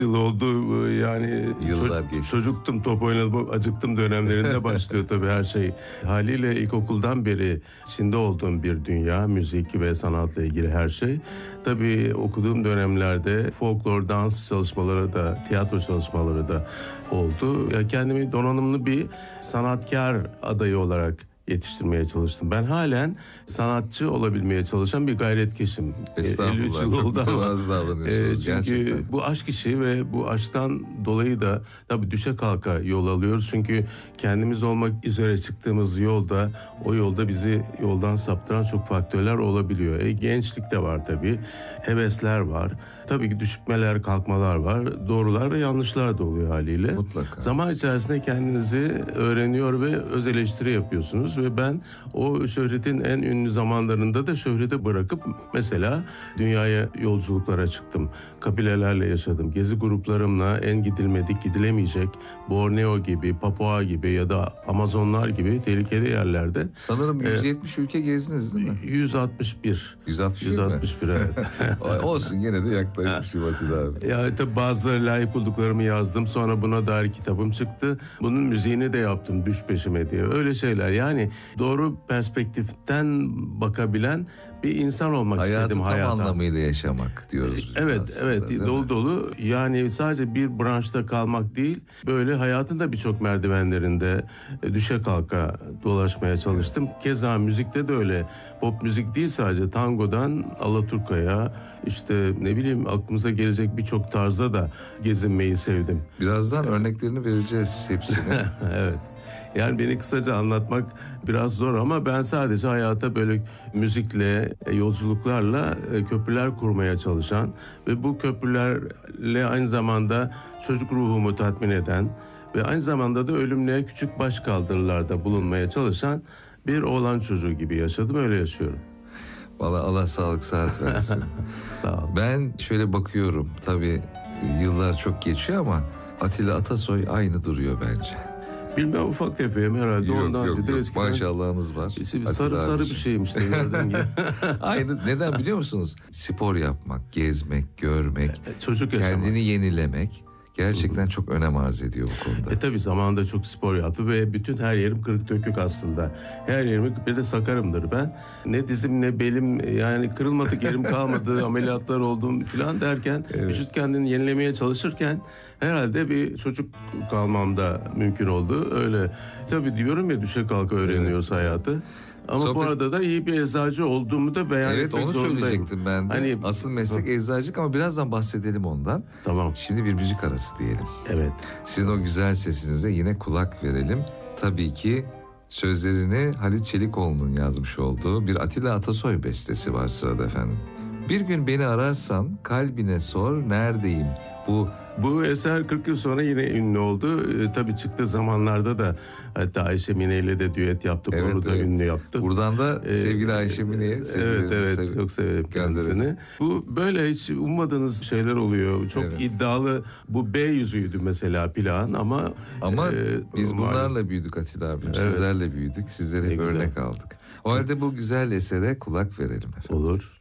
yıl oldu yani Yıllar geçti. çocuktum, top oynadım, acıktım dönemlerinde başlıyor tabii her şey. Haliyle ilkokuldan beri içinde olduğum bir dünya, müzik ve sanatla ilgili her şey. Tabii okuduğum dönemlerde folklor, dans çalışmaları da, tiyatro çalışmaları da oldu. Ya kendimi donanımlı bir sanatkar adayı olarak yetiştirmeye çalıştım. Ben halen sanatçı olabilmeye çalışan bir gayretkeşim. Estağfurullah. 53 yıl Çok oldu ama. mütevazı davranıyorsunuz Çünkü gerçekten. bu aşk işi ve bu aşktan dolayı da tabii düşe kalka yol alıyoruz. Çünkü kendimiz olmak üzere çıktığımız yolda, o yolda bizi yoldan saptıran çok faktörler olabiliyor. Gençlik de var tabii. Hevesler var. Tabii ki düşmeler, kalkmalar var. Doğrular ve yanlışlar da oluyor haliyle. Mutlaka. Zaman içerisinde kendinizi öğreniyor ve öz eleştiri yapıyorsunuz. Ve ben o şöhretin en ünlü zamanlarında da şöhreti bırakıp mesela dünyaya yolculuklara çıktım. Kabilelerle yaşadım. Gezi gruplarımla en gidilmedik, gidilemeyecek Borneo gibi, Papua gibi ya da Amazonlar gibi tehlikeli yerlerde. Sanırım 170 ülke gezdiniz değil mi? 161. 161 mi? Evet. Olsun, yine de yaklaşmışım Atilla abi. Ya tabii bazıları layık bulduklarımı yazdım. Sonra buna dair kitabım çıktı. Bunun müziğini de yaptım, düş peşime diye. Öyle şeyler yani doğru perspektiften bakabilen bir insan olmak istedim hayata. Hayatı tam anlamıyla yaşamak diyoruz biz Evet, aslında, evet, değil dolu mi? dolu. Yani sadece bir branşta kalmak değil, böyle hayatın da birçok merdivenlerinde düşe kalka dolaşmaya çalıştım. Keza müzikte de öyle. Pop müzik değil sadece, tangodan alaturkaya, işte ne bileyim aklımıza gelecek birçok tarzda da gezinmeyi sevdim. Birazdan örneklerini vereceğiz hepsini. Evet. Yani beni kısaca anlatmak biraz zor ama ben sadece hayata böyle müzikle, yolculuklarla köprüler kurmaya çalışan ve bu köprülerle aynı zamanda çocuk ruhumu tatmin eden ve aynı zamanda da ölümle küçük başkaldırılarda bulunmaya çalışan bir oğlan çocuğu gibi yaşadım, öyle yaşıyorum. Vallahi Allah sağlık sıhhat versin. Sağ ol. Ben şöyle bakıyorum, tabii yıllar çok geçiyor ama Atilla Atasoy aynı duruyor bence. Bilmem, ufak tefeyim herhalde ondan. Yok, Bir de eskiden maşallahınız var. sarı Atilla sarı bir abiciğim. şeymiş de gördüğün gibi. Aynı, neden biliyor musunuz? Spor yapmak, gezmek, görmek, Çocuk yaşamak. kendini yenilemek gerçekten çok önem arz ediyor bu konuda. Tabii zamanında çok spor yaptım ve bütün her yerim kırık dökük aslında. Her yerimi, bir de sakarımdır ben. Ne dizim ne belim, yani kırılmadık yerim kalmadı, ameliyatlar oldum falan derken, vücut kendini yenilemeye çalışırken herhalde bir çocuk kalmam da mümkün oldu. Öyle. Tabii diyorum ya, düşe kalka öğreniyoruz hayatı. Ama bu arada da iyi bir eczacı olduğumu da beyan Evet, etmek onu zorundayım. söyleyecektim ben de. Hani, asıl meslek eczacılık ama birazdan bahsedelim ondan. Tamam. Şimdi bir müzik arası diyelim. Evet. Sizin o güzel sesinize yine kulak verelim. Tabii ki sözlerini Halit Çelikoğlu'nun yazmış olduğu bir Atilla Atasoy bestesi var sırada efendim. Bir gün beni ararsan kalbine sor neredeyim. Bu eser 40 yıl sonra yine ünlü oldu. Tabii çıktığı zamanlarda da hatta Ayşe Mine ile de düet yaptık. Evet, Onu da ünlü yaptık. Buradan da sevgili Ayşe Mine'ye Evet, çok severim kendisini. Bu böyle hiç ummadığınız şeyler oluyor. Çok iddialı, bu B yüzüydü mesela plan ama biz bunlarla büyüdük Atilla abim. Sizlerle büyüdük. Sizlere hep örnek aldık. O halde bu güzel esere kulak verelim efendim. Olur.